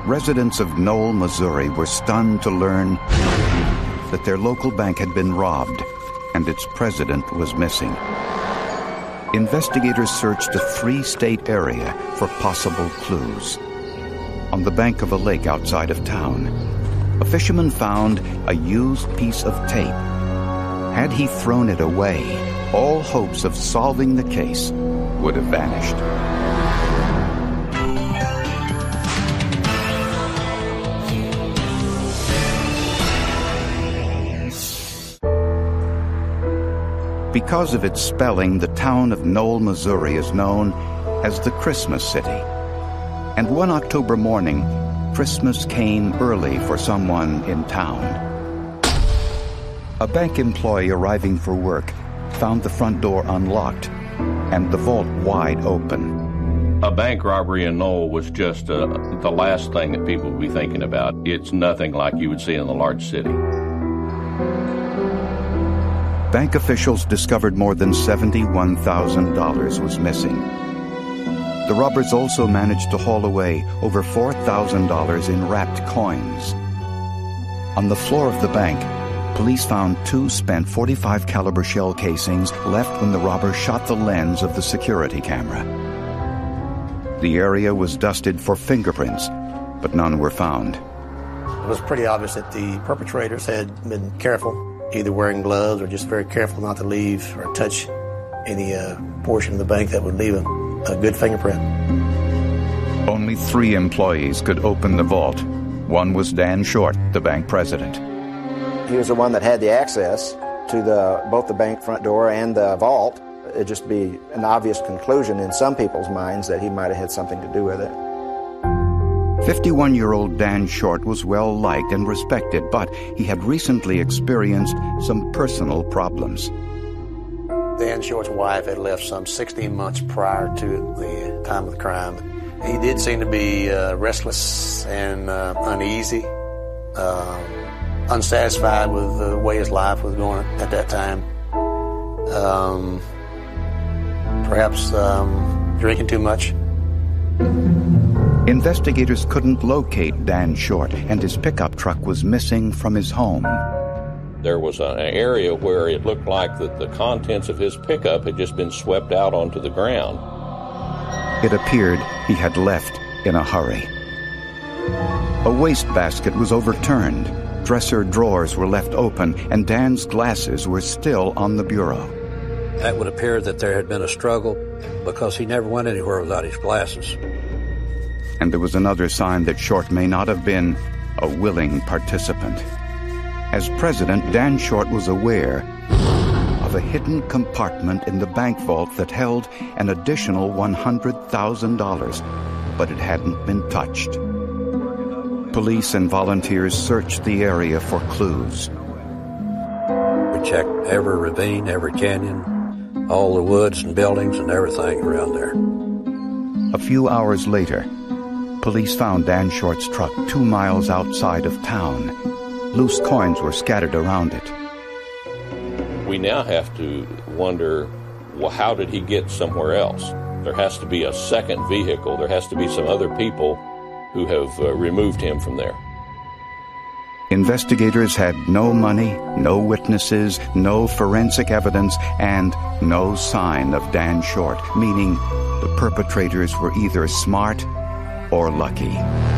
residents of Knoll, Missouri were stunned to learn that their local bank had been robbed and its president was missing. Investigators searched a 3-state area for possible clues. On the bank of a lake outside of town, a fisherman found a used piece of tape. Had he thrown it away, all hopes of solving the case would have vanished. Because of its spelling, the town of Knoll, Missouri is known as the Christmas City. And one October morning, Christmas came early for someone in town. A bank employee arriving for work found the front door unlocked and the vault wide open. A bank robbery in Knoll was just the last thing that people would be thinking about. It's nothing like you would see in a large city. Bank officials discovered more than $71,000 was missing. The robbers also managed to haul away over $4,000 in wrapped coins. On the floor of the bank, police found 2 spent .45 caliber shell casings left when the robber shot the lens of the security camera. The area was dusted for fingerprints, but none were found. It was pretty obvious that the perpetrators had been careful, either wearing gloves or just very careful not to leave or touch any portion of the bank that would leave a good fingerprint. Only 3 employees could open the vault. One was Dan Short, the bank president. He was the one that had the access to both the bank front door and the vault. It'd just be an obvious conclusion in some people's minds that he might have had something to do with it. 51-year-old Dan Short was well-liked and respected, but he had recently experienced some personal problems. Dan Short's wife had left some 16 months prior to the time of the crime. He did seem to be restless and uneasy, unsatisfied with the way his life was going at that time. Perhaps drinking too much. Investigators couldn't locate Dan Short, and his pickup truck was missing from his home. There was an area where it looked like that the contents of his pickup had just been swept out onto the ground. It appeared he had left in a hurry. A wastebasket was overturned. Dresser drawers were left open, and Dan's glasses were still on the bureau. That would appear that there had been a struggle because he never went anywhere without his glasses. And there was another sign that Short may not have been a willing participant. As president, Dan Short was aware of a hidden compartment in the bank vault that held an additional $100,000, but it hadn't been touched. Police and volunteers searched the area for clues. We checked every ravine, every canyon, all the woods and buildings and everything around there. A few hours later, police found Dan Short's truck 2 miles outside of town. Loose coins were scattered around it. We now have to wonder, well, how did he get somewhere else? There has to be a second vehicle. There has to be some other people who have removed him from there. Investigators had no money, no witnesses, no forensic evidence, and no sign of Dan Short, meaning the perpetrators were either smart or lucky.